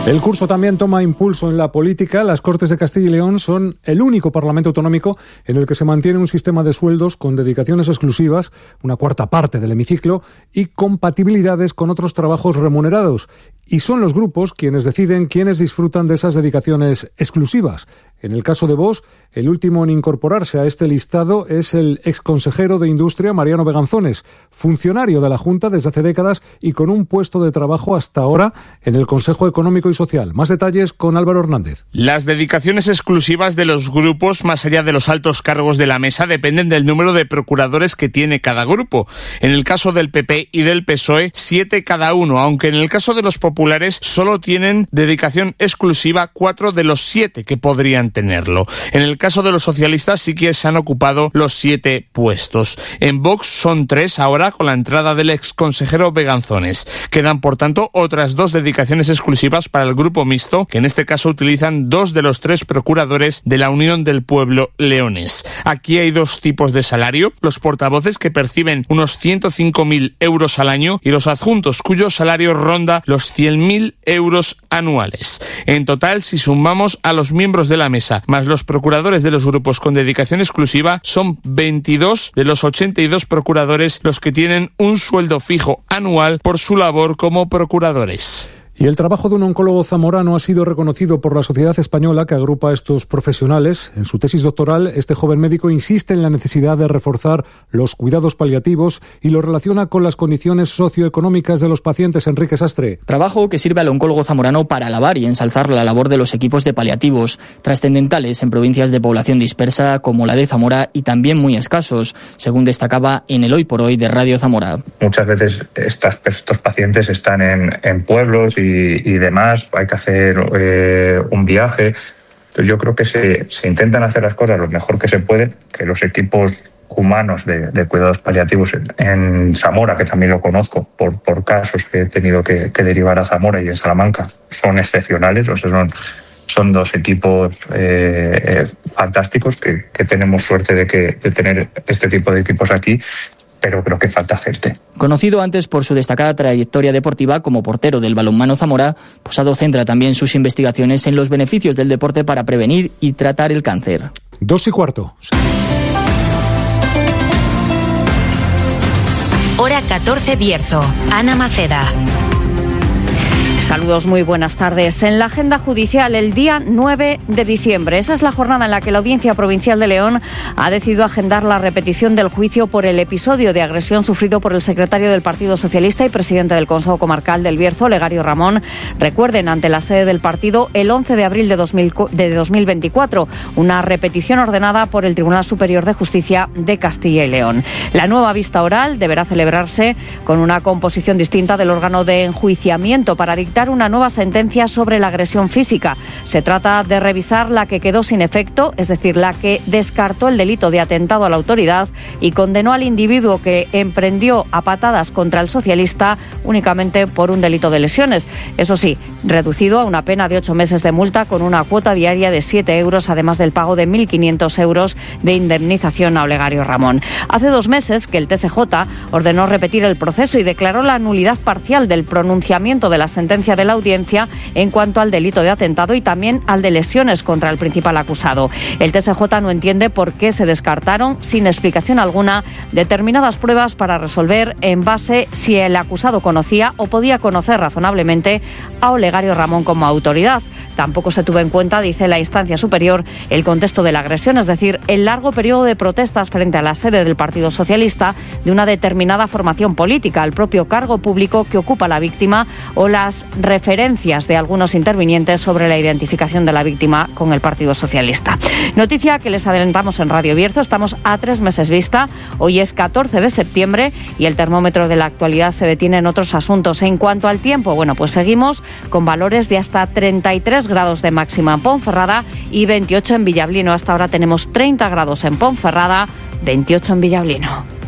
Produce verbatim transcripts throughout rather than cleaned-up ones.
El curso también toma impulso en la política. Las Cortes de Castilla y León son el único parlamento autonómico en el que se mantiene un sistema de sueldos con dedicaciones exclusivas, una cuarta parte del hemiciclo, y compatibilidades con otros trabajos remunerados. Y son los grupos quienes deciden quiénes disfrutan de esas dedicaciones exclusivas. En el caso de Vox, el último en incorporarse a este listado es el exconsejero de Industria, Mariano Beganzones, funcionario de la Junta desde hace décadas y con un puesto de trabajo hasta ahora en el Consejo Económico y Social. Más detalles con Álvaro Hernández. Las dedicaciones exclusivas de los grupos, más allá de los altos cargos de la mesa, dependen del número de procuradores que tiene cada grupo. En el caso del P P y del P S O E, siete cada uno, aunque en el caso de los populares solo tienen dedicación exclusiva cuatro de los siete que podrían tenerlo. En el caso de los socialistas sí que se han ocupado los siete puestos. En Vox son tres ahora con la entrada del exconsejero Beganzones. Quedan, por tanto, otras dos dedicaciones exclusivas para el grupo mixto, que en este caso utilizan dos de los tres procuradores de la Unión del Pueblo leonés. Aquí hay dos tipos de salario: los portavoces, que perciben unos ciento cinco mil euros al año, y los adjuntos, cuyo salario ronda los cien mil euros anuales. En total, si sumamos a los miembros de la mesa más los procuradores de los grupos con dedicación exclusiva, son veintidós de los ochenta y dos procuradores los que tienen un sueldo fijo anual por su labor como procuradores. Y el trabajo de un oncólogo zamorano ha sido reconocido por la Sociedad Española, que agrupa a estos profesionales. En su tesis doctoral, este joven médico insiste en la necesidad de reforzar los cuidados paliativos y lo relaciona con las condiciones socioeconómicas de los pacientes. Enrique Sastre. Trabajo que sirve al oncólogo zamorano para alabar y ensalzar la labor de los equipos de paliativos, trascendentales en provincias de población dispersa como la de Zamora y también muy escasos, según destacaba en el Hoy por Hoy de Radio Zamora. Muchas veces estas, estos pacientes están en, en pueblos y Y, y demás, hay que hacer eh, un viaje. Entonces yo creo que se, se intentan hacer las cosas lo mejor que se puede, que los equipos humanos de, de cuidados paliativos en, en Zamora, que también lo conozco por, por casos que he tenido que, que derivar a Zamora y en Salamanca, son excepcionales. O sea, son, son dos equipos eh, eh, fantásticos que, que tenemos suerte de, que, de tener este tipo de equipos aquí, pero creo que falta gente. Conocido antes por su destacada trayectoria deportiva como portero del balonmano Zamora, Posado centra también sus investigaciones en los beneficios del deporte para prevenir y tratar el cáncer. Dos y cuarto. Hora catorce, Bierzo. Ana Maceda. Saludos, muy buenas tardes. En la agenda judicial, el día nueve de diciembre. Esa es la jornada en la que la Audiencia Provincial de León ha decidido agendar la repetición del juicio por el episodio de agresión sufrido por el secretario del Partido Socialista y presidente del Consejo Comarcal del Bierzo, Olegario Ramón. Recuerden, ante la sede del partido, el once de abril de, dos mil, de dos mil veinticuatro. Una repetición ordenada por el Tribunal Superior de Justicia de Castilla y León. La nueva vista oral deberá celebrarse con una composición distinta del órgano de enjuiciamiento para dictar una nueva sentencia sobre la agresión física. Se trata de revisar la que quedó sin efecto, es decir, la que descartó el delito de atentado a la autoridad y condenó al individuo que emprendió a patadas contra el socialista únicamente por un delito de lesiones. Eso sí, reducido a una pena de ocho meses de multa con una cuota diaria de siete euros, además del pago de mil quinientos euros de indemnización a Olegario Ramón. Hace dos meses que el T S J ordenó repetir el proceso y declaró la nulidad parcial del pronunciamiento de la sentencia de la audiencia en cuanto al delito de atentado y también al de lesiones contra el principal acusado. El T S J no entiende por qué se descartaron, sin explicación alguna, determinadas pruebas para resolver en base si el acusado conocía o podía conocer razonablemente a Olegario Ramón como autoridad. Tampoco se tuvo en cuenta, dice la instancia superior, el contexto de la agresión, es decir, el largo periodo de protestas frente a la sede del Partido Socialista de una determinada formación política, el propio cargo público que ocupa la víctima o las referencias de algunos intervinientes sobre la identificación de la víctima con el Partido Socialista. Noticia que les adelantamos en Radio Bierzo, estamos a tres meses vista, hoy es catorce de septiembre y el termómetro de la actualidad se detiene en otros asuntos. En cuanto al tiempo, bueno, pues seguimos con valores de hasta treinta y tres grados de máxima en Ponferrada y veintiocho en Villablino. Hasta ahora tenemos treinta grados en Ponferrada, veintiocho en Villablino.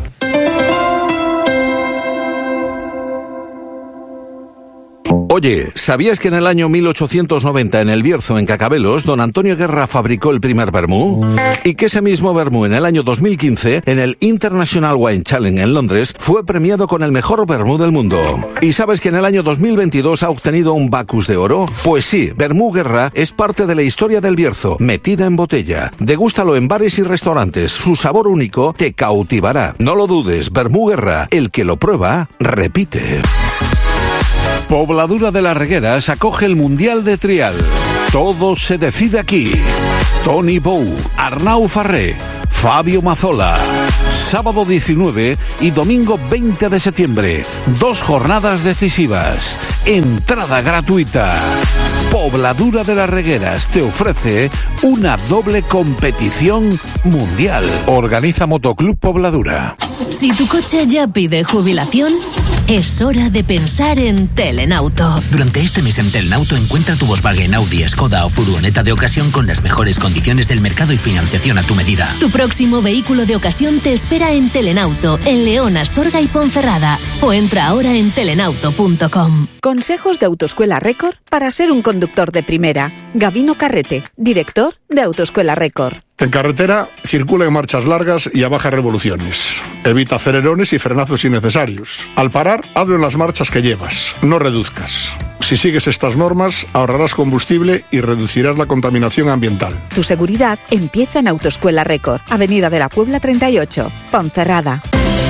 Oye, ¿sabías que en el año mil ochocientos noventa en el Bierzo, en Cacabelos, don Antonio Guerra fabricó el primer vermú? Y que ese mismo vermú en el año dos mil quince, en el International Wine Challenge en Londres, fue premiado con el mejor vermú del mundo. ¿Y sabes que en el año dos mil veintidós ha obtenido un Bacchus de oro? Pues sí, Vermú Guerra es parte de la historia del Bierzo, metida en botella. Degústalo en bares y restaurantes, su sabor único te cautivará. No lo dudes, Vermú Guerra, el que lo prueba, repite. Pobladura de las Regueras acoge el Mundial de Trial. Todo se decide aquí. Tony Bou, Arnau Farré, Fabio Mazzola. Sábado diecinueve y domingo veinte de septiembre. Dos jornadas decisivas. Entrada gratuita. Pobladura de las Regueras te ofrece una doble competición mundial. Organiza Motoclub Pobladura. Si tu coche ya pide jubilación, es hora de pensar en Telenauto. Durante este mes en Telenauto encuentra tu Volkswagen, Audi, Skoda o furgoneta de ocasión con las mejores condiciones del mercado y financiación a tu medida. Tu próximo vehículo de ocasión te espera en Telenauto, en León, Astorga y Ponferrada. O entra ahora en telenauto punto com. Consejos de Autoescuela Record para ser un conductor de primera. Gabino Carrete, director de Autoescuela Record. En carretera, circula en marchas largas y a bajas revoluciones. Evita acelerones y frenazos innecesarios. Al parar, hazlo en las marchas que llevas, no reduzcas. Si sigues estas normas, ahorrarás combustible y reducirás la contaminación ambiental. Tu seguridad empieza en Autoescuela Record, Avenida de la Puebla treinta y ocho, Ponferrada.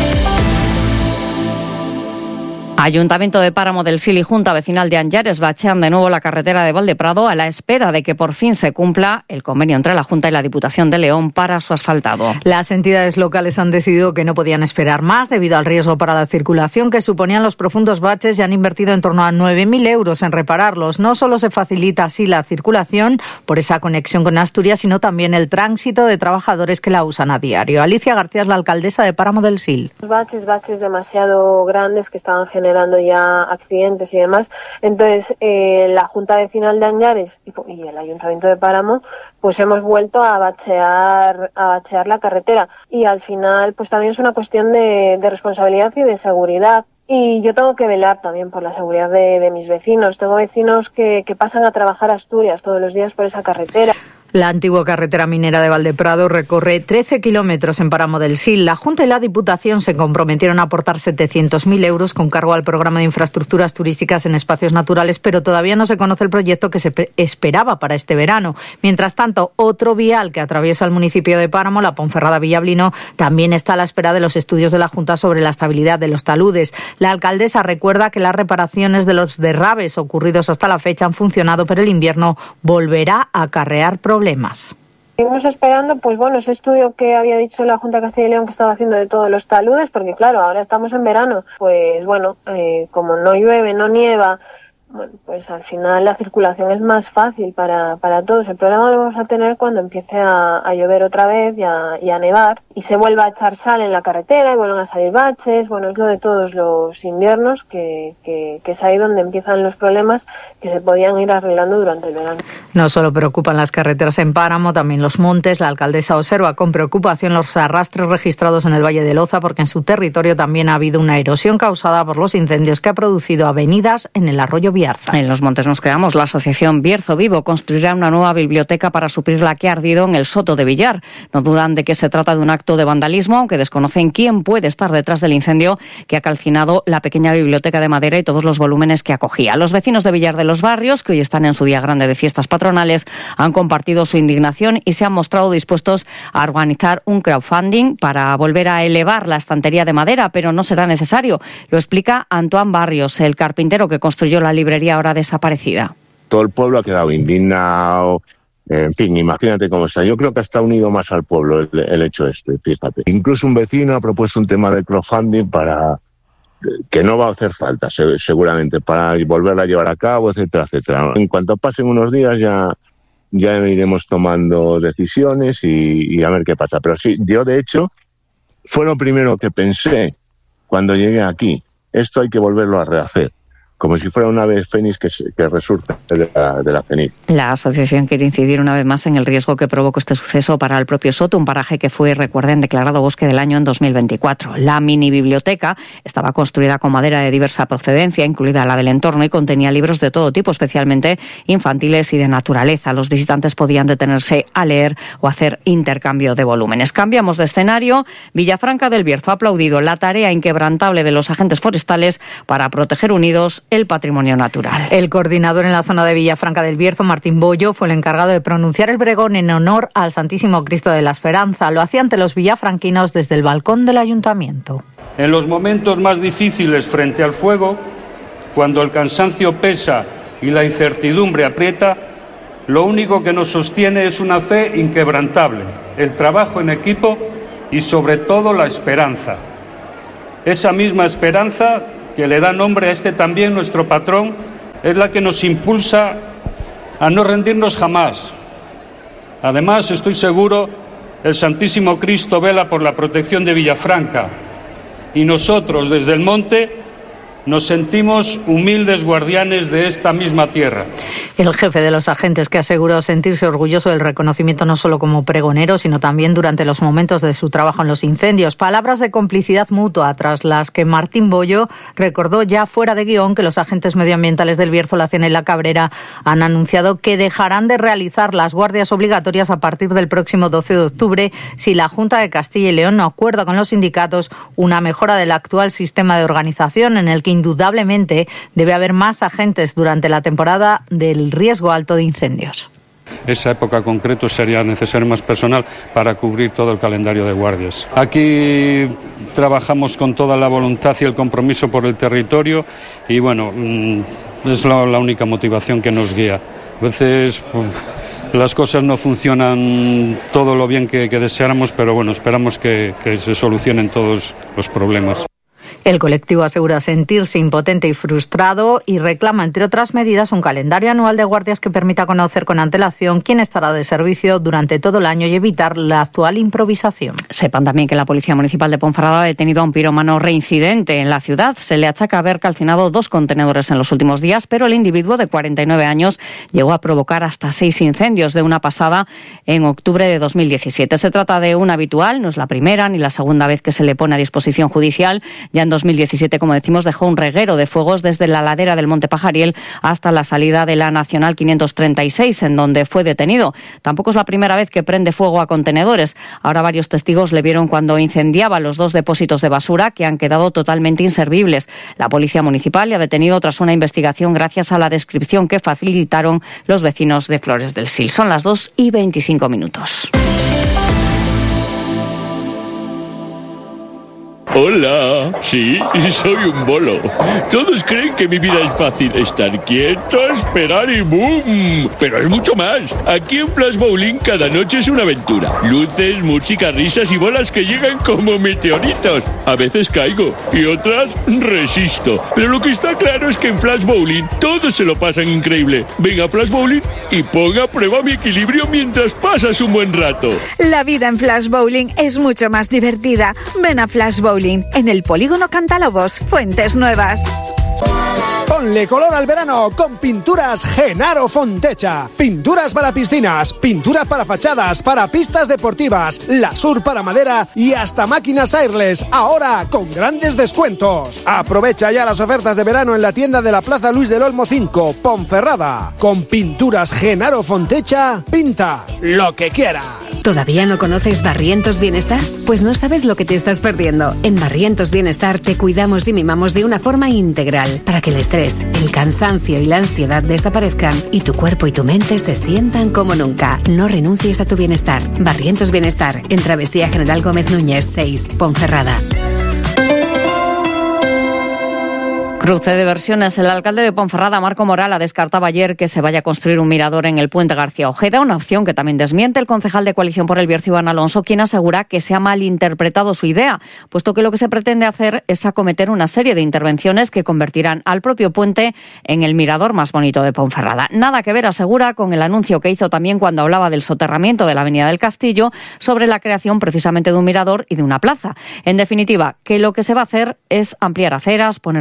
Ayuntamiento de Páramo del Sil y Junta Vecinal de Anllares bachean de nuevo la carretera de Valdeprado a la espera de que por fin se cumpla el convenio entre la Junta y la Diputación de León para su asfaltado. Las entidades locales han decidido que no podían esperar más debido al riesgo para la circulación que suponían los profundos baches y han invertido en torno a nueve mil euros en repararlos. No solo se facilita así la circulación por esa conexión con Asturias, sino también el tránsito de trabajadores que la usan a diario. Alicia García es la alcaldesa de Páramo del Sil. Baches, baches demasiado grandes que estaban generando generando ya accidentes y demás. Entonces, eh, la Junta Vecinal de Anllares y, y el Ayuntamiento de Páramo, pues hemos vuelto a bachear, a bachear la carretera. Y al final, pues también es una cuestión de, de responsabilidad y de seguridad. Y yo tengo que velar también por la seguridad de, de mis vecinos. Tengo vecinos que, que pasan a trabajar a Asturias todos los días por esa carretera. La antigua carretera minera de Valdeprado recorre trece kilómetros en Páramo del Sil. La Junta y la Diputación se comprometieron a aportar setecientos mil euros con cargo al programa de infraestructuras turísticas en espacios naturales, pero todavía no se conoce el proyecto que se esperaba para este verano. Mientras tanto, otro vial que atraviesa el municipio de Páramo, la Ponferrada-Villablino, también está a la espera de los estudios de la Junta sobre la estabilidad de los taludes. La alcaldesa recuerda que las reparaciones de los derrabes ocurridos hasta la fecha han funcionado, pero el invierno volverá a acarrear problemas. problemas. Seguimos esperando, pues bueno, ese estudio que había dicho la Junta de Castilla y León que estaba haciendo de todos los taludes, porque claro, ahora estamos en verano, pues bueno, eh, como no llueve, no nieva, bueno, pues al final la circulación es más fácil para, para todos. El problema lo vamos a tener cuando empiece a, a llover otra vez y a, y a nevar y se vuelva a echar sal en la carretera y vuelvan a salir baches. Bueno, es lo de todos los inviernos que, que, que es ahí donde empiezan los problemas que se podían ir arreglando durante el verano. No solo preocupan las carreteras en Páramo, también los montes. La alcaldesa observa con preocupación los arrastres registrados en el Valle de Loza porque en su territorio también ha habido una erosión causada por los incendios que ha producido avenidas en el arroyo Biarzas. En los montes nos quedamos. La asociación Bierzo Vivo construirá una nueva biblioteca para suplir la que ha ardido en el Soto de Villar. No dudan de que se trata de un acto de vandalismo, aunque desconocen quién puede estar detrás del incendio que ha calcinado la pequeña biblioteca de madera y todos los volúmenes que acogía. Los vecinos de Villar de los Barrios, que hoy están en su día grande de fiestas patronales, han compartido su indignación y se han mostrado dispuestos a organizar un crowdfunding para volver a elevar la estantería de madera, pero no será necesario. Lo explica Antoine Barrios, el carpintero que construyó la librería ahora desaparecida. Todo el pueblo ha quedado indignado. En fin, imagínate cómo está. Yo creo que está unido más al pueblo el, el hecho este, fíjate. Incluso un vecino ha propuesto un tema de crowdfunding para que no va a hacer falta, seguramente, para volverla a llevar a cabo, etcétera, etcétera. En cuanto pasen unos días ya, ya iremos tomando decisiones y, y a ver qué pasa. Pero sí, yo de hecho, fue lo primero que pensé cuando llegué aquí. Esto hay que volverlo a rehacer. como si fuera una ave fénix que, que resurge de la, de la ceniza. La asociación quiere incidir una vez más en el riesgo que provocó este suceso para el propio Soto, un paraje que fue, recuerden, declarado Bosque del Año en dos mil veinticuatro. La mini biblioteca estaba construida con madera de diversa procedencia, incluida la del entorno, y contenía libros de todo tipo, especialmente infantiles y de naturaleza. Los visitantes podían detenerse a leer o hacer intercambio de volúmenes. Cambiamos de escenario. Villafranca del Bierzo ha aplaudido la tarea inquebrantable de los agentes forestales para proteger unidos el patrimonio natural. El coordinador en la zona de Villafranca del Bierzo, Martín Bollo, fue el encargado de pronunciar el pregón en honor al Santísimo Cristo de la Esperanza. Lo hacía ante los villafranquinos desde el balcón del ayuntamiento. En los momentos más difíciles frente al fuego, cuando el cansancio pesa y la incertidumbre aprieta, lo único que nos sostiene es una fe inquebrantable, el trabajo en equipo y sobre todo la esperanza. Esa misma esperanza que le da nombre a este también nuestro patrón, es la que nos impulsa a no rendirnos jamás. Además, estoy seguro, el Santísimo Cristo vela por la protección de Villafranca y nosotros, desde el monte, nos sentimos humildes guardianes de esta misma tierra. El jefe de los agentes, que aseguró sentirse orgulloso del reconocimiento no solo como pregonero, sino también durante los momentos de su trabajo en los incendios. Palabras de complicidad mutua, tras las que Martín Bollo recordó ya fuera de guión que los agentes medioambientales del Bierzo, La Cena y La Cabrera han anunciado que dejarán de realizar las guardias obligatorias a partir del próximo doce de octubre si la Junta de Castilla y León no acuerda con los sindicatos una mejora del actual sistema de organización, en el que indudablemente debe haber más agentes durante la temporada del riesgo alto de incendios. Esa época concreto sería necesario más personal para cubrir todo el calendario de guardias. Aquí trabajamos con toda la voluntad y el compromiso por el territorio y bueno, es la, la única motivación que nos guía. A veces pues, las cosas no funcionan todo lo bien que, que deseáramos, pero bueno, esperamos que, que se solucionen todos los problemas. El colectivo asegura sentirse impotente y frustrado y reclama, entre otras medidas, un calendario anual de guardias que permita conocer con antelación quién estará de servicio durante todo el año y evitar la actual improvisación. Sepan también que la Policía Municipal de Ponferrada ha detenido a un pirómano reincidente en la ciudad. Se le achaca haber calcinado dos contenedores en los últimos días, pero el individuo de cuarenta y nueve años llegó a provocar hasta seis incendios de una pasada en octubre de dos mil diecisiete. Se trata de un habitual, no es la primera ni la segunda vez que se le pone a disposición judicial. Ya en dos mil diecisiete, como decimos, dejó un reguero de fuegos desde la ladera del Monte Pajariel hasta la salida de la Nacional quinientos treinta y seis, en donde fue detenido. Tampoco es la primera vez que prende fuego a contenedores. Ahora varios testigos le vieron cuando incendiaba los dos depósitos de basura, que han quedado totalmente inservibles. La Policía Municipal le ha detenido tras una investigación gracias a la descripción que facilitaron los vecinos de Flores del Sil. Son las dos y veinticinco minutos. Hola, sí, soy un bolo. Todos creen que mi vida es fácil. Estar quieto, esperar y ¡boom! Pero es mucho más. Aquí en Flash Bowling cada noche es una aventura. Luces, música, risas y bolas que llegan como meteoritos. A veces caigo y otras resisto. Pero lo que está claro es que en Flash Bowling todos se lo pasan increíble. Ven a Flash Bowling y pon a prueba mi equilibrio mientras pasas un buen rato. La vida en Flash Bowling es mucho más divertida. Ven a Flash Bowling en el Polígono Cantalobos, Fuentes Nuevas. Ponle color al verano con Pinturas Genaro Fontecha. Pinturas para piscinas, pinturas para fachadas, para pistas deportivas, lasur para madera y hasta máquinas airless, ahora con grandes descuentos. Aprovecha ya las ofertas de verano en la tienda de la Plaza Luis del Olmo cinco, Ponferrada. Con Pinturas Genaro Fontecha, pinta lo que quieras. ¿Todavía no conoces Barrientos Bienestar? Pues no sabes lo que te estás perdiendo. En Barrientos Bienestar te cuidamos y mimamos de una forma integral para que el estrés, el cansancio y la ansiedad desaparezcan y tu cuerpo y tu mente se sientan como nunca. No renuncies a tu bienestar. Barrientos Bienestar, en Travesía General Gómez Núñez seis, Ponferrada. Cruce de versiones. El alcalde de Ponferrada, Marco Moral, ha descartado ayer que se vaya a construir un mirador en el puente García Ojeda, una opción que también desmiente el concejal de Coalición por el Bierzo, Iván Alonso, quien asegura que se ha malinterpretado su idea, puesto que lo que se pretende hacer es acometer una serie de intervenciones que convertirán al propio puente en el mirador más bonito de Ponferrada. Nada que ver, asegura, con el anuncio que hizo también cuando hablaba del soterramiento de la Avenida del Castillo, sobre la creación precisamente de un mirador y de una plaza. En definitiva, que lo que se va a hacer es ampliar aceras, poner mobiliario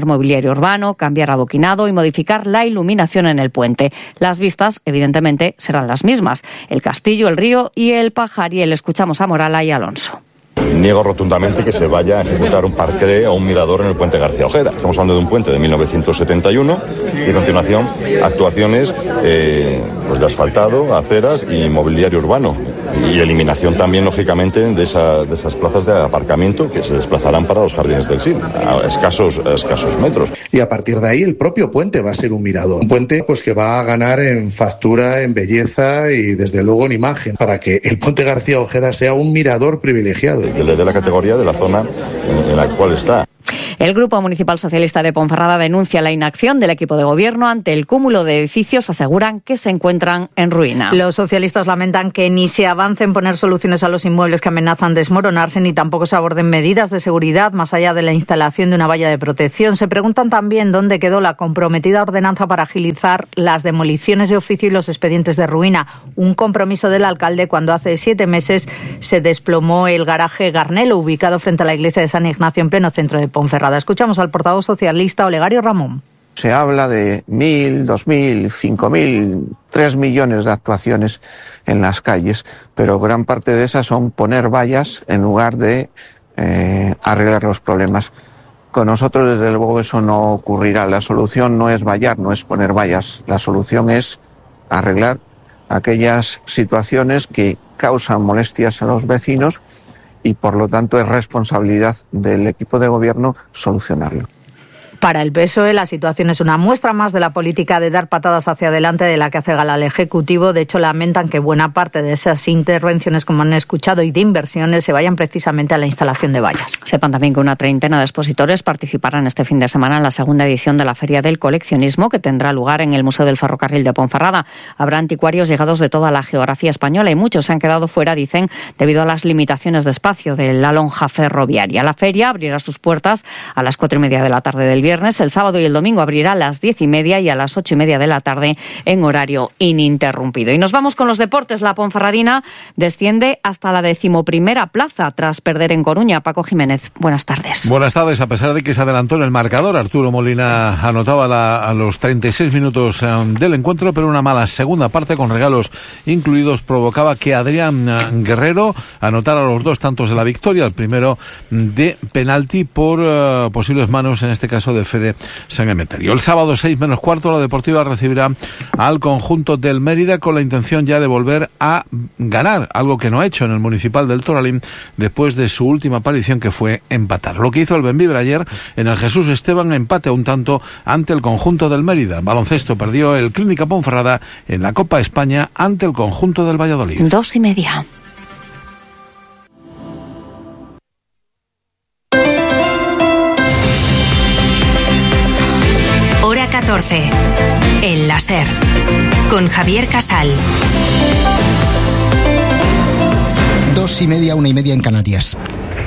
mobiliario urbano, cambiar adoquinado y modificar la iluminación en el puente. Las vistas, evidentemente, serán las mismas: el castillo, el río y el Pajariel. Escuchamos a Morala y Alonso. Niego rotundamente que se vaya a ejecutar un parque o un mirador en el puente García Ojeda. Estamos hablando de un puente de mil novecientos setenta y uno y a continuación actuaciones eh, pues de asfaltado, aceras y mobiliario urbano. Y eliminación también, lógicamente, de, esa, de esas plazas de aparcamiento que se desplazarán para los jardines del S I L, a escasos, a escasos metros. Y a partir de ahí el propio puente va a ser un mirador. Un puente pues que va a ganar en factura, en belleza y desde luego en imagen, para que el puente García Ojeda sea un mirador privilegiado. Que le dé la categoría de la zona en, en la cual está. El Grupo Municipal Socialista de Ponferrada denuncia la inacción del equipo de gobierno ante el cúmulo de edificios. Aseguran que se encuentran en ruina. Los socialistas lamentan que ni se avance en poner soluciones a los inmuebles que amenazan desmoronarse, ni tampoco se aborden medidas de seguridad más allá de la instalación de una valla de protección. Se preguntan también dónde quedó la comprometida ordenanza para agilizar las demoliciones de oficio y los expedientes de ruina. Un compromiso del alcalde cuando hace siete meses se desplomó el garaje Garnelo, ubicado frente a la iglesia de San Ignacio en pleno centro de Ponferrada. Escuchamos al portavoz socialista Olegario Ramón. Se habla de mil, dos mil, cinco mil, tres millones de actuaciones en las calles, pero gran parte de esas son poner vallas en lugar de eh, arreglar los problemas. Con nosotros, desde luego, eso no ocurrirá. La solución no es vallar, no es poner vallas. La solución es arreglar aquellas situaciones que causan molestias a los vecinos y, por lo tanto, es responsabilidad del equipo de gobierno solucionarlo. Para el P S O E la situación es una muestra más de la política de dar patadas hacia adelante de la que hace gala el Ejecutivo. De hecho, lamentan que buena parte de esas intervenciones, como han escuchado, y de inversiones se vayan precisamente a la instalación de vallas. Sepan también que una treintena de expositores participarán este fin de semana en la segunda edición de la Feria del Coleccionismo, que tendrá lugar en el Museo del Ferrocarril de Ponferrada. Habrá anticuarios llegados de toda la geografía española y muchos se han quedado fuera, dicen, debido a las limitaciones de espacio de la lonja ferroviaria. La feria abrirá sus puertas a las cuatro y media de la tarde del viernes. El sábado y el domingo abrirá a las diez y media y a las ocho y media de la tarde en horario ininterrumpido. Y nos vamos con los deportes. La Ponferradina desciende hasta la decimoprimera plaza tras perder en Coruña. Paco Jiménez, buenas tardes. Buenas tardes. A pesar de que se adelantó en el marcador, Arturo Molina anotaba la, a los treinta y seis minutos um, del encuentro, pero una mala segunda parte con regalos incluidos provocaba que Adrián uh, Guerrero anotara los dos tantos de la victoria, el primero de penalti por uh, posibles manos, en este caso de Fede San Emeterio. El sábado seis menos cuarto la Deportiva recibirá al conjunto del Mérida con la intención ya de volver a ganar, algo que no ha hecho en el Municipal del Toralín después de su última aparición, que fue empatar. Lo que hizo el Benvibre ayer en el Jesús Esteban, empate a un tanto ante el conjunto del Mérida. En baloncesto perdió el Clínica Ponferrada en la Copa España ante el conjunto del Valladolid. Dos y media. Hora catorce. El láser. Con Javier Casal. Dos y media, una y media en Canarias.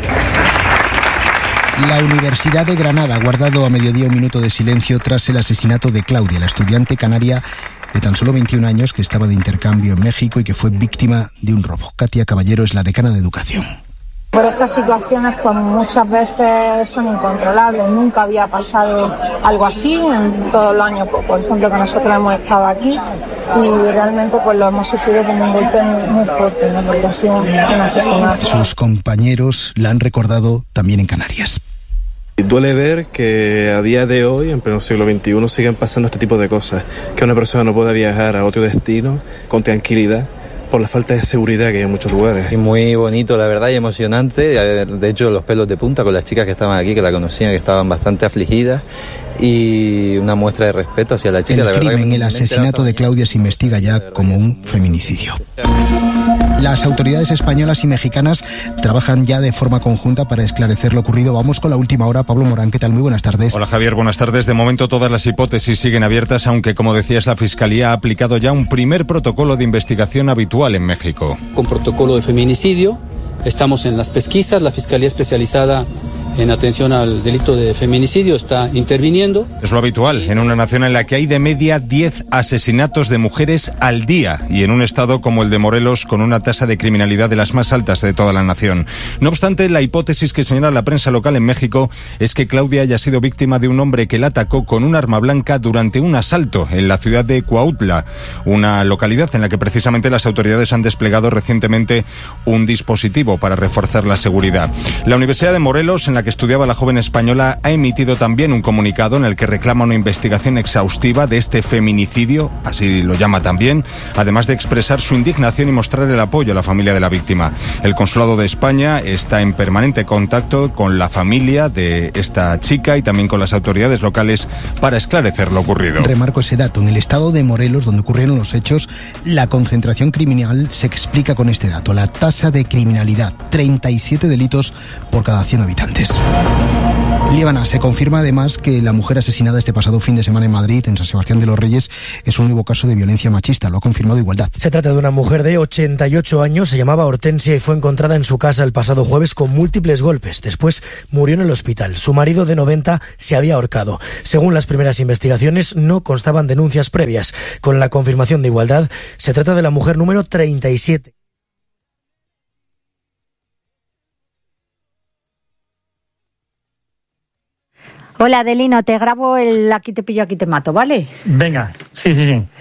La Universidad de Granada ha guardado a mediodía un minuto de silencio tras el asesinato de Claudia, la estudiante canaria de tan solo veintiún años que estaba de intercambio en México y que fue víctima de un robo. Katia Caballero es la decana de Educación. Pero estas situaciones pues muchas veces son incontrolables. Nunca había pasado algo así en todos los años, por ejemplo, que nosotros hemos estado aquí, y realmente pues lo hemos sufrido como un golpe muy, muy fuerte, ¿no? Porque ha sido un, un asesinato. Sus compañeros la han recordado también en Canarias. Duele ver que a día de hoy, en pleno siglo veintiuno, sigan pasando este tipo de cosas, que una persona no pueda viajar a otro destino con tranquilidad por la falta de seguridad que hay en muchos lugares. Y muy bonito, la verdad, y emocionante. De hecho, los pelos de punta con las chicas que estaban aquí, que la conocían, que estaban bastante afligidas, y una muestra de respeto hacia la chica. El la verdad crimen, que el asesinato de Claudia se investiga ya como un feminicidio. Las autoridades españolas y mexicanas trabajan ya de forma conjunta para esclarecer lo ocurrido. Vamos con la última hora. Pablo Morán, ¿qué tal? Muy buenas tardes. Hola Javier, buenas tardes. De momento todas las hipótesis siguen abiertas, aunque como decías, la Fiscalía ha aplicado ya un primer protocolo de investigación habitual en México. Con protocolo de feminicidio, estamos en las pesquisas, la Fiscalía Especializada en atención al delito de feminicidio está interviniendo. Es lo habitual en una nación en la que hay de media diez asesinatos de mujeres al día y en un estado como el de Morelos con una tasa de criminalidad de las más altas de toda la nación. No obstante, la hipótesis que señala la prensa local en México es que Claudia haya sido víctima de un hombre que la atacó con un arma blanca durante un asalto en la ciudad de Cuautla, una localidad en la que precisamente las autoridades han desplegado recientemente un dispositivo para reforzar la seguridad. La Universidad de Morelos, en la que estudiaba la joven española, ha emitido también un comunicado en el que reclama una investigación exhaustiva de este feminicidio, así lo llama también, además de expresar su indignación y mostrar el apoyo a la familia de la víctima. El Consulado de España está en permanente contacto con la familia de esta chica y también con las autoridades locales para esclarecer lo ocurrido. Remarco ese dato. En el estado de Morelos, donde ocurrieron los hechos, la concentración criminal se explica con este dato. La tasa de criminalidad, treinta y siete delitos por cada cien habitantes. Líbana, se confirma además que la mujer asesinada este pasado fin de semana en Madrid, en San Sebastián de los Reyes, es un nuevo caso de violencia machista. Lo ha confirmado Igualdad. Se trata de una mujer de ochenta y ocho años, se llamaba Hortensia y fue encontrada en su casa el pasado jueves con múltiples golpes. Después murió en el hospital. Su marido de noventa se había ahorcado. Según las primeras investigaciones, no constaban denuncias previas. Con la confirmación de Igualdad, se trata de la mujer número treinta y siete. Hola, Adelino, te grabo el aquí te pillo, aquí te mato, ¿vale? Venga, sí, sí, sí.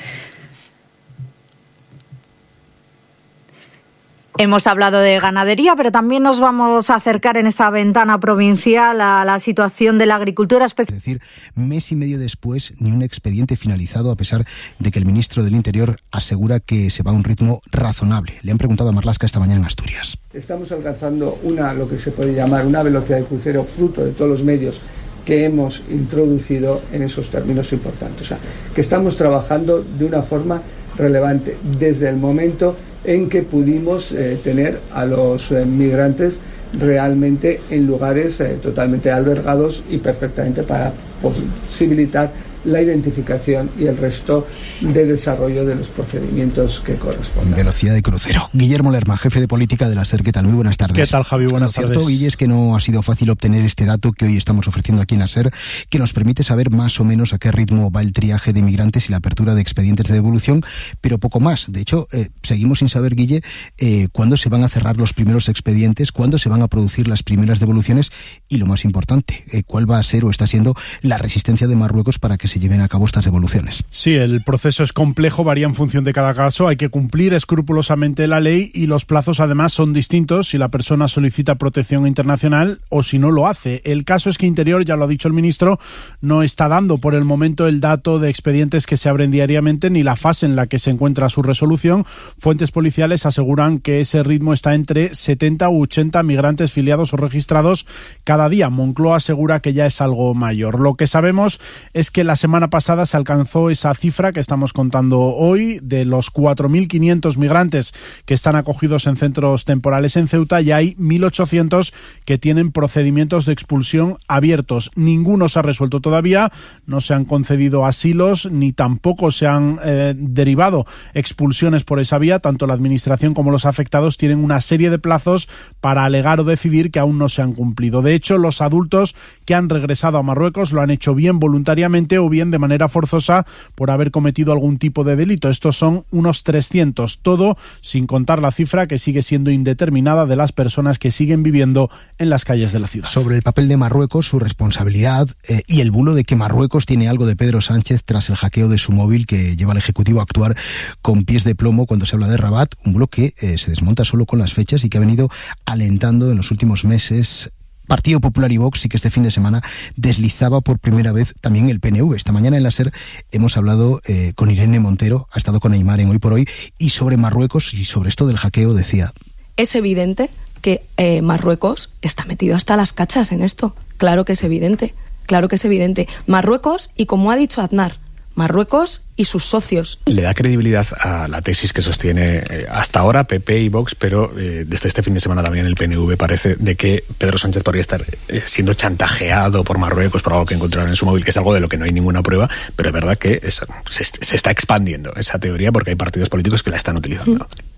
Hemos hablado de ganadería, pero también nos vamos a acercar en esta ventana provincial a la situación de la agricultura. Es decir, mes y medio después, ni un expediente finalizado, a pesar de que el ministro del Interior asegura que se va a un ritmo razonable. Le han preguntado a Marlaska esta mañana en Asturias. Estamos alcanzando una, lo que se puede llamar una velocidad de crucero fruto de todos los medios que hemos introducido en esos términos importantes. O sea, que estamos trabajando de una forma relevante desde el momento en que pudimos eh, tener a los eh, migrantes realmente en lugares eh, totalmente albergados y perfectamente para posibilitar la identificación y el resto de desarrollo de los procedimientos que corresponden. Velocidad de crucero. Guillermo Lerma, jefe de política de la SER. ¿Qué tal? Muy buenas tardes. ¿Qué tal, Javi? Buenas tardes. Cierto, Guille, es que no ha sido fácil obtener este dato que hoy estamos ofreciendo aquí en la SER, que nos permite saber más o menos a qué ritmo va el triaje de migrantes y la apertura de expedientes de devolución, pero poco más. De hecho, eh, seguimos sin saber, Guille, eh, cuándo se van a cerrar los primeros expedientes, cuándo se van a producir las primeras devoluciones y, lo más importante, eh, cuál va a ser o está siendo la resistencia de Marruecos para que se lleven a cabo estas devoluciones. Sí, el proceso es complejo, varía en función de cada caso, hay que cumplir escrupulosamente la ley y los plazos además son distintos si la persona solicita protección internacional o si no lo hace. El caso es que Interior, ya lo ha dicho el ministro, no está dando por el momento el dato de expedientes que se abren diariamente ni la fase en la que se encuentra su resolución. Fuentes policiales aseguran que ese ritmo está entre setenta u ochenta migrantes filiados o registrados cada día. Moncloa asegura que ya es algo mayor. Lo que sabemos es que la semana pasada se alcanzó esa cifra que estamos contando hoy de los cuatro mil quinientos migrantes que están acogidos en centros temporales en Ceuta y hay mil ochocientos que tienen procedimientos de expulsión abiertos. Ninguno se ha resuelto todavía, no se han concedido asilos ni tampoco se han eh, derivado expulsiones por esa vía. Tanto la administración como los afectados tienen una serie de plazos para alegar o decidir que aún no se han cumplido. De hecho, los adultos que han regresado a Marruecos lo han hecho bien voluntariamente o bien de manera forzosa por haber cometido algún tipo de delito. Estos son unos trescientos, todo sin contar la cifra que sigue siendo indeterminada de las personas que siguen viviendo en las calles de la ciudad. Sobre el papel de Marruecos, su responsabilidad eh, y el bulo de que Marruecos tiene algo de Pedro Sánchez tras el hackeo de su móvil que lleva al Ejecutivo a actuar con pies de plomo cuando se habla de Rabat, un bulo que eh, se desmonta solo con las fechas y que ha venido alentando en los últimos meses Partido Popular y Vox, y que este fin de semana deslizaba por primera vez también el P N V. Esta mañana en la SER hemos hablado eh, con Irene Montero, ha estado con Aymar en Hoy por Hoy, y sobre Marruecos y sobre esto del hackeo decía: es evidente que eh, Marruecos está metido hasta las cachas en esto. Claro que es evidente, claro que es evidente. Marruecos y, como ha dicho Aznar, Marruecos y sus socios. Le da credibilidad a la tesis que sostiene eh, hasta ahora P P y Vox, pero eh, desde este fin de semana también el P N V parece de que Pedro Sánchez podría estar eh, siendo chantajeado por Marruecos por algo que encontraron en su móvil, que es algo de lo que no hay ninguna prueba, pero es verdad que es, se, se está expandiendo esa teoría porque hay partidos políticos que la están utilizando.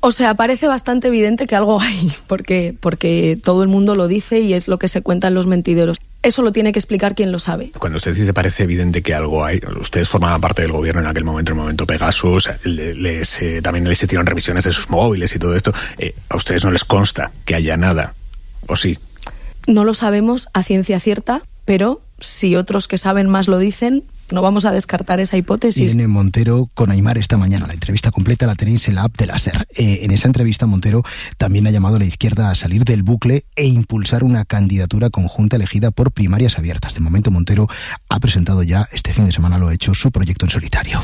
O sea, parece bastante evidente que algo hay, porque, porque todo el mundo lo dice y es lo que se cuenta en los mentideros. Eso lo tiene que explicar quien lo sabe. Cuando usted dice parece evidente que algo hay, ustedes formaban parte del gobierno en aquel momento, en el momento Pegasus, les, eh, también les hicieron revisiones de sus móviles y todo esto. Eh, ¿A ustedes no les consta que haya nada? ¿O sí? No lo sabemos a ciencia cierta, pero si otros que saben más lo dicen, no vamos a descartar esa hipótesis. Irene Montero con Aimar esta mañana. La entrevista completa la tenéis en la app de la SER. Eh, en esa entrevista Montero también ha llamado a la izquierda a salir del bucle e impulsar una candidatura conjunta elegida por primarias abiertas. De momento Montero ha presentado ya, este fin de semana lo ha hecho, su proyecto en solitario.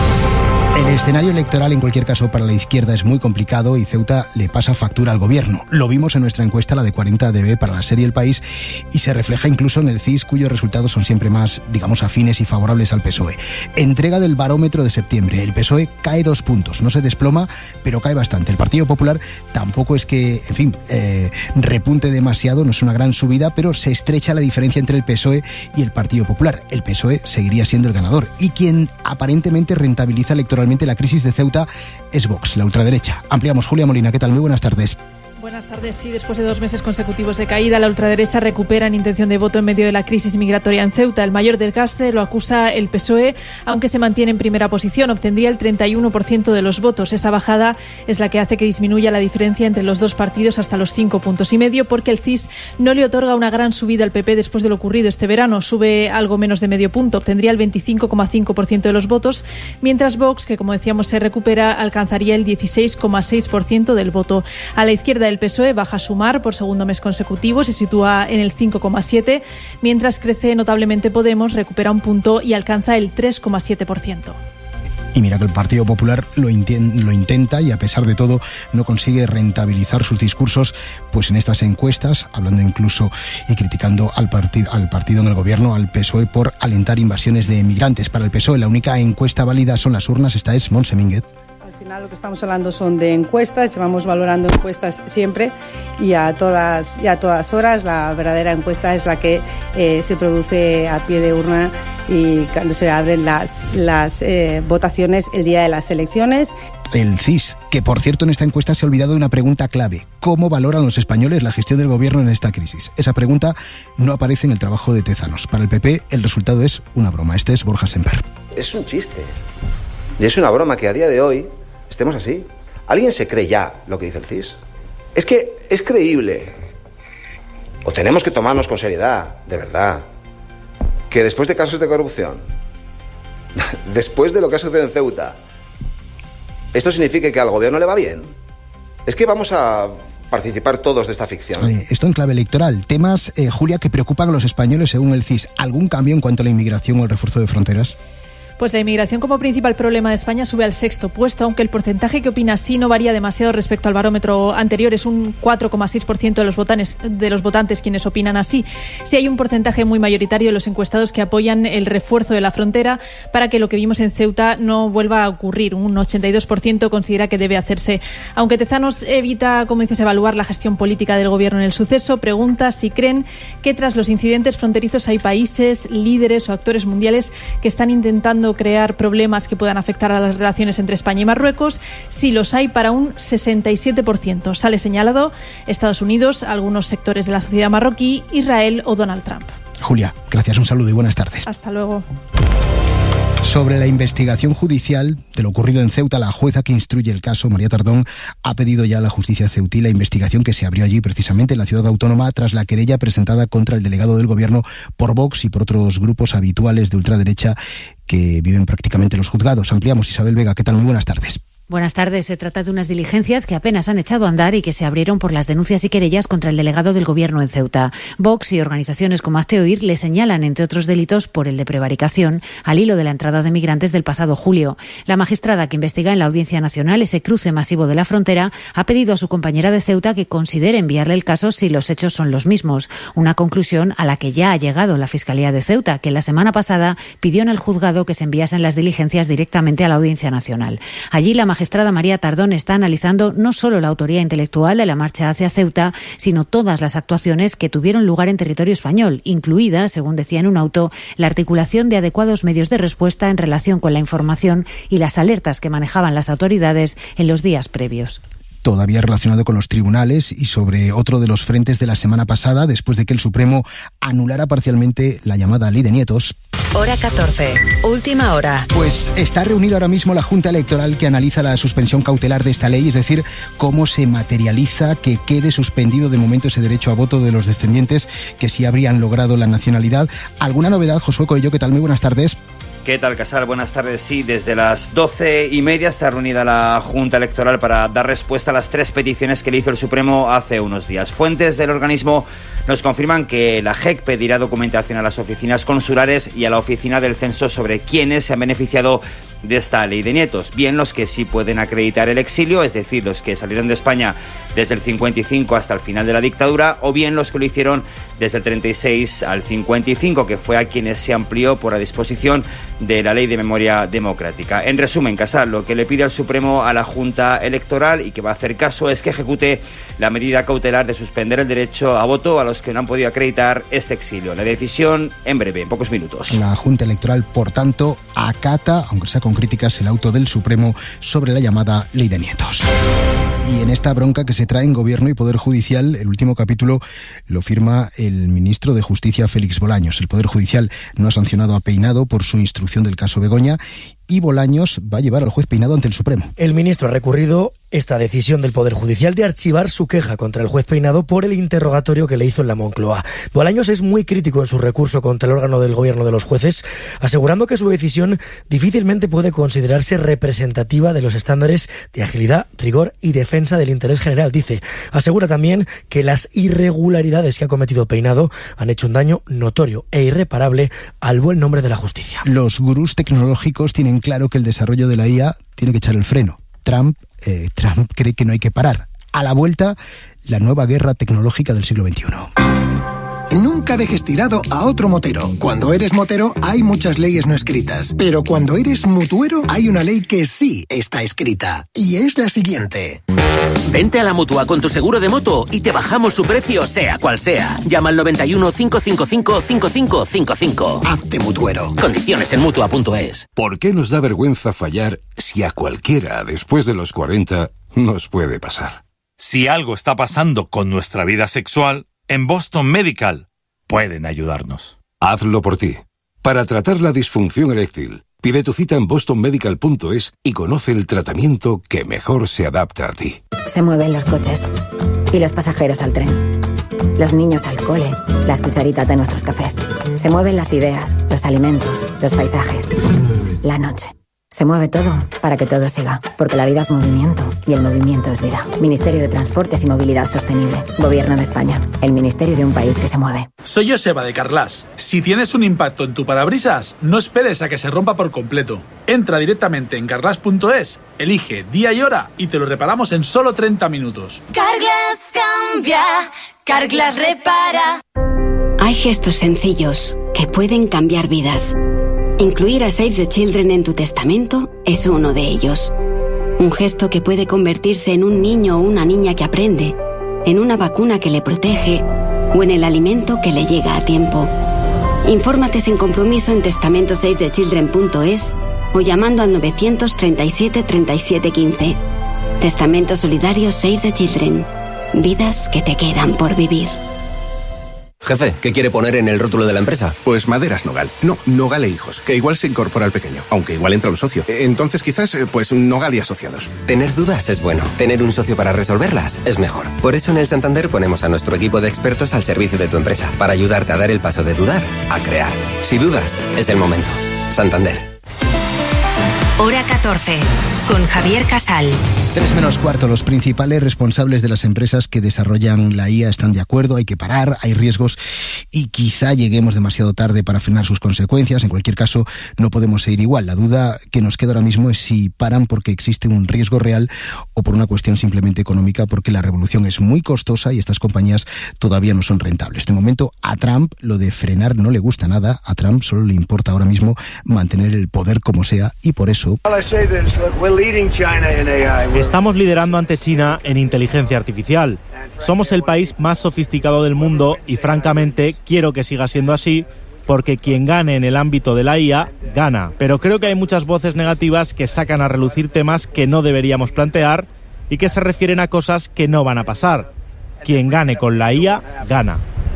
El escenario electoral, en cualquier caso, para la izquierda es muy complicado y Ceuta le pasa factura al gobierno. Lo vimos en nuestra encuesta, la de cuarenta D B para la serie El País, y se refleja incluso en el C I S, cuyos resultados son siempre más, digamos, afines y favorables al P S O E. Entrega del barómetro de septiembre. El P S O E cae dos puntos. No se desploma, pero cae bastante. El Partido Popular tampoco es que, en fin, eh, repunte demasiado, no es una gran subida, pero se estrecha la diferencia entre el P S O E y el Partido Popular. El P S O E seguiría siendo el ganador. Y quien aparentemente rentabiliza electoralmente la crisis de Ceuta es Vox, la ultraderecha. Ampliamos. Julia Molina, ¿qué tal? Muy buenas tardes. Buenas tardes. Sí, después de dos meses consecutivos de caída, la ultraderecha recupera en intención de voto en medio de la crisis migratoria en Ceuta. El mayor desgaste lo acusa el P S O E, aunque se mantiene en primera posición. Obtendría el treinta y uno por ciento de los votos. Esa bajada es la que hace que disminuya la diferencia entre los dos partidos hasta los cinco puntos y medio, porque el C I S no le otorga una gran subida al P P después de lo ocurrido este verano. Sube algo menos de medio punto. Obtendría el veinticinco coma cinco por ciento de los votos, mientras Vox, que como decíamos se recupera, alcanzaría el dieciséis coma seis por ciento del voto. A la izquierda, el P S O E baja a Sumar por segundo mes consecutivo, se sitúa en el cinco coma siete, mientras crece notablemente Podemos, recupera un punto y alcanza el tres coma siete por ciento. Y mira que el Partido Popular lo, inten- lo intenta y a pesar de todo no consigue rentabilizar sus discursos pues en estas encuestas, hablando incluso y criticando al, parti- al partido en el gobierno, al P S O E, por alentar invasiones de migrantes. Para el P S O E la única encuesta válida son las urnas. Esta es Montse Mínguez. Al final lo que estamos hablando son de encuestas, llevamos valorando encuestas siempre y a todas, y a todas horas. La verdadera encuesta es la que eh, se produce a pie de urna y cuando se abren las, las eh, votaciones el día de las elecciones. El C I S, que por cierto en esta encuesta se ha olvidado de una pregunta clave. ¿Cómo valoran los españoles la gestión del gobierno en esta crisis? Esa pregunta no aparece en el trabajo de Tezanos. Para el P P el resultado es una broma. Este es Borja Semper. Es un chiste. Y es una broma que a día de hoy estemos así. ¿Alguien se cree ya lo que dice el C I S? Es que es creíble. O tenemos que tomarnos con seriedad, de verdad, que después de casos de corrupción, después de lo que ha sucedido en Ceuta, ¿esto significa que al gobierno le va bien? Es que vamos a participar todos de esta ficción. Eh, esto en clave electoral. Temas, eh, Julia, que preocupan a los españoles según el C I S. ¿Algún cambio en cuanto a la inmigración o el refuerzo de fronteras? Pues la inmigración como principal problema de España sube al sexto puesto, aunque el porcentaje que opina sí no varía demasiado respecto al barómetro anterior. Es un cuatro coma seis por ciento de los votantes, de los votantes quienes opinan así. Sí hay un porcentaje muy mayoritario de los encuestados que apoyan el refuerzo de la frontera para que lo que vimos en Ceuta no vuelva a ocurrir. Un ochenta y dos por ciento considera que debe hacerse. Aunque Tezanos evita, como dices, evaluar la gestión política del gobierno en el suceso, pregunta si creen que tras los incidentes fronterizos hay países, líderes o actores mundiales que están intentando crear problemas que puedan afectar a las relaciones entre España y Marruecos. Sí los hay, para un sesenta y siete por ciento. Sale señalado Estados Unidos, algunos sectores de la sociedad marroquí, Israel o Donald Trump. Julia, gracias, un saludo y buenas tardes. Hasta luego. Sobre la investigación judicial de lo ocurrido en Ceuta, la jueza que instruye el caso, María Tardón, ha pedido ya a la justicia ceutí la investigación que se abrió allí precisamente en la ciudad autónoma tras la querella presentada contra el delegado del gobierno por Vox y por otros grupos habituales de ultraderecha que viven prácticamente en los juzgados. Ampliamos. Isabel Vega, ¿qué tal? Muy buenas tardes. Buenas tardes. Se trata de unas diligencias que apenas han echado a andar y que se abrieron por las denuncias y querellas contra el delegado del gobierno en Ceuta. Vox y organizaciones como Hazte Oír le señalan, entre otros delitos, por el de prevaricación, al hilo de la entrada de migrantes del pasado julio. La magistrada que investiga en la Audiencia Nacional ese cruce masivo de la frontera ha pedido a su compañera de Ceuta que considere enviarle el caso si los hechos son los mismos. Una conclusión a la que ya ha llegado la Fiscalía de Ceuta, que la semana pasada pidió en el juzgado que se enviasen las diligencias directamente a la Audiencia Nacional. Allí la magistrada magistrada María Tardón está analizando no solo la autoría intelectual de la marcha hacia Ceuta, sino todas las actuaciones que tuvieron lugar en territorio español, incluida, según decía en un auto, la articulación de adecuados medios de respuesta en relación con la información y las alertas que manejaban las autoridades en los días previos. todavía relacionado con los tribunales y sobre otro de los frentes de la semana pasada, después de que el Supremo anulara parcialmente la llamada Ley de Nietos. Hora catorce, última hora. Pues está reunida ahora mismo la Junta Electoral que analiza la suspensión cautelar de esta ley, es decir, cómo se materializa que quede suspendido de momento ese derecho a voto de los descendientes que sí habrían logrado la nacionalidad. ¿Alguna novedad, Josué Coello? ¿Qué tal? Muy buenas tardes. ¿Qué tal, Casal? Buenas tardes. Sí, desde las doce y media está reunida la Junta Electoral para dar respuesta a las tres peticiones que le hizo el Supremo hace unos días. Fuentes del organismo nos confirman que la J E C pedirá documentación a las oficinas consulares y a la oficina del censo sobre quiénes se han beneficiado de esta ley de nietos. Bien los que sí pueden acreditar el exilio, es decir, los que salieron de España desde el cincuenta y cinco hasta el final de la dictadura, o bien los que lo hicieron desde el treinta y seis al cincuenta y cinco, que fue a quienes se amplió por la disposición de la Ley de Memoria Democrática. En resumen, Casal, lo que le pide al Supremo a la Junta Electoral y que va a hacer caso es que ejecute la medida cautelar de suspender el derecho a voto a los que no han podido acreditar este exilio. La decisión en breve, en pocos minutos. La Junta Electoral, por tanto, acata, aunque sea con críticas, el auto del Supremo sobre la llamada Ley de Nietos. Y en esta bronca que se trae en Gobierno y Poder Judicial, el último capítulo lo firma el ministro de Justicia, Félix Bolaños. El Poder Judicial no ha sancionado a Peinado por su instrucción del caso Begoña y Bolaños va a llevar al juez Peinado ante el Supremo. El ministro ha recurrido esta decisión del Poder Judicial de archivar su queja contra el juez Peinado por el interrogatorio que le hizo en la Moncloa. Bolaños es muy crítico en su recurso contra el órgano del gobierno de los jueces, asegurando que su decisión difícilmente puede considerarse representativa de los estándares de agilidad, rigor y defensa del interés general. Dice, asegura también que las irregularidades que ha cometido Peinado han hecho un daño notorio e irreparable al buen nombre de la justicia. Los gurús tecnológicos tienen claro que el desarrollo de la I A tiene que echar el freno. Trump, eh, Trump cree que no hay que parar. A la vuelta, la nueva guerra tecnológica del siglo veintiuno. Nunca dejes tirado a otro motero. Cuando eres motero hay muchas leyes no escritas, pero cuando eres mutuero hay una ley que sí está escrita, y es la siguiente. Vente a la Mutua con tu seguro de moto y te bajamos su precio sea cual sea. Llama al noventa y uno, cinco cinco cinco, cinco cinco cinco cinco. Hazte mutuero. Condiciones en Mutua punto es. ¿Por qué nos da vergüenza fallar si a cualquiera después de los cuarenta nos puede pasar? Si algo está pasando con nuestra vida sexual, en Boston Medical pueden ayudarnos. Hazlo por ti. Para tratar la disfunción eréctil, pide tu cita en boston medical punto es y conoce el tratamiento que mejor se adapta a ti. Se mueven los coches y los pasajeros al tren, los niños al cole, las cucharitas de nuestros cafés. Se mueven las ideas, los alimentos, los paisajes, la noche. Se mueve todo para que todo siga, porque la vida es movimiento y el movimiento es vida. Ministerio de Transportes y Movilidad Sostenible. Gobierno de España. El ministerio de un país que se mueve. Soy Joseba de Carlas. Si tienes un impacto en tu parabrisas, no esperes a que se rompa por completo. Entra directamente en carlas punto es, elige día y hora y te lo reparamos en solo treinta minutos. Carglass cambia, Carglass repara. Hay gestos sencillos que pueden cambiar vidas. Incluir a Save the Children en tu testamento es uno de ellos. Un gesto que puede convertirse en un niño o una niña que aprende, en una vacuna que le protege o en el alimento que le llega a tiempo. Infórmate sin compromiso en testamento save the children punto es o llamando al novecientos treinta y siete, treinta y siete, quince. Testamento solidario Save the Children. Vidas que te quedan por vivir. Jefe, ¿qué quiere poner en el rótulo de la empresa? Pues Maderas Nogal. No, Nogal e Hijos, que igual se incorpora al pequeño, aunque igual entra un socio. Entonces quizás, pues Nogal y Asociados. Tener dudas es bueno. Tener un socio para resolverlas es mejor. Por eso en el Santander ponemos a nuestro equipo de expertos al servicio de tu empresa, para ayudarte a dar el paso de dudar a crear. Si dudas, es el momento. Santander. Hora catorce, con Javier Casal. Tres menos cuarto, los principales responsables de las empresas que desarrollan la I A están de acuerdo, hay que parar, hay riesgos y quizá lleguemos demasiado tarde para frenar sus consecuencias. En cualquier caso, no podemos seguir igual. La duda que nos queda ahora mismo es si paran porque existe un riesgo real o por una cuestión simplemente económica, porque la revolución es muy costosa y estas compañías todavía no son rentables. De momento, a Trump lo de frenar no le gusta nada. A Trump solo le importa ahora mismo mantener el poder como sea y por eso... Estamos liderando ante China en inteligencia artificial. Somos el país más sofisticado del mundo y francamente quiero que siga siendo así porque quien gane en el ámbito de la I A, gana. Pero creo que hay muchas voces negativas que sacan a relucir temas que no deberíamos plantear y que se refieren a cosas que no van a pasar. Quien gane con la I A, gana.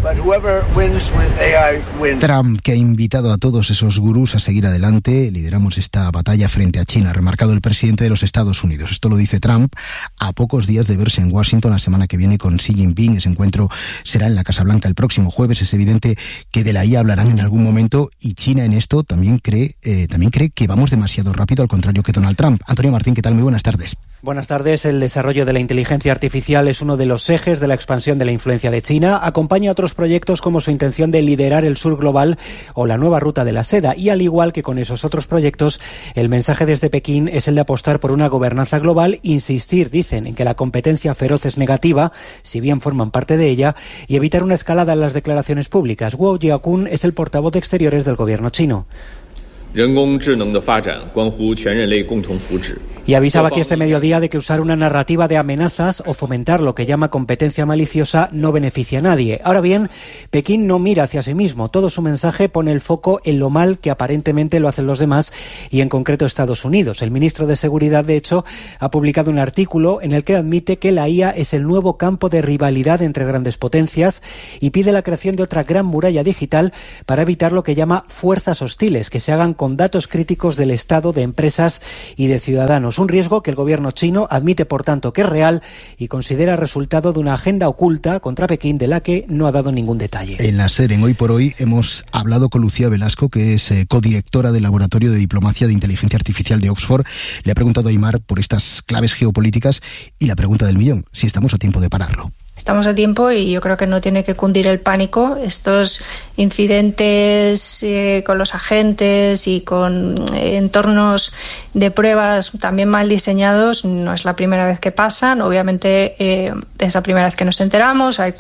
Trump, que ha invitado a todos esos gurús a seguir adelante, lideramos esta batalla frente a China, ha remarcado el presidente de los Estados Unidos. Esto lo dice Trump a pocos días de verse en Washington la semana que viene con Xi Jinping. Ese encuentro será en la Casa Blanca el próximo jueves. Es evidente que de la I A hablarán en algún momento y China en esto también cree, eh, también cree que vamos demasiado rápido, al contrario que Donald Trump. Antonio Martín, ¿qué tal? Muy buenas tardes. Buenas tardes. El desarrollo de la inteligencia artificial es uno de los ejes de la expansión de la influencia de China. Acompaña a otros proyectos como su intención de liderar el sur global o la nueva ruta de la seda. Y al igual que con esos otros proyectos, el mensaje desde Pekín es el de apostar por una gobernanza global, insistir, dicen, en que la competencia feroz es negativa, si bien forman parte de ella, y evitar una escalada en las declaraciones públicas. Guo Jiakun es el portavoz de Exteriores del gobierno chino. Y avisaba aquí este mediodía de que usar una narrativa de amenazas o fomentar lo que llama competencia maliciosa no beneficia a nadie. Ahora bien, Pekín no mira hacia sí mismo. Todo su mensaje pone el foco en lo mal que aparentemente lo hacen los demás y en concreto Estados Unidos. El ministro de Seguridad, de hecho, ha publicado un artículo en el que admite que la I A es el nuevo campo de rivalidad entre grandes potencias y pide la creación de otra gran muralla digital para evitar lo que llama fuerzas hostiles, que se hagan con datos críticos del Estado, de empresas y de ciudadanos. Un riesgo que el gobierno chino admite, por tanto, que es real y considera resultado de una agenda oculta contra Pekín de la que no ha dado ningún detalle. En la SER, en Hoy por Hoy, hemos hablado con Lucía Velasco, que es eh, codirectora del Laboratorio de Diplomacia de Inteligencia Artificial de Oxford. Le ha preguntado a Aimar por estas claves geopolíticas y la pregunta del millón, si estamos a tiempo de pararlo. Estamos a tiempo y yo creo que no tiene que cundir el pánico. Estos incidentes eh, con los agentes y con eh, entornos de pruebas también mal diseñados no es la primera vez que pasan. Obviamente eh, es la primera vez que nos enteramos. Hay